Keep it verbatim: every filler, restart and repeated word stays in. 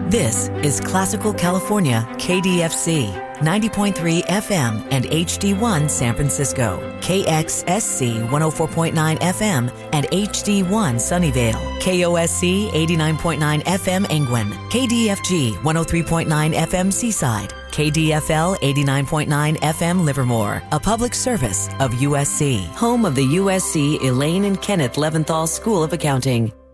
This is Classical California, K D F C, ninety point three F M and H D one San Francisco, K X S C one oh four point nine F M and H D one Sunnyvale, K O S C eighty-nine point nine F M Angwin, K D F G one oh three point nine F M Seaside, K D F L eighty-nine point nine F M Livermore, a public service of U S C, home of the U S C Elaine and Kenneth Leventhal School of Accounting.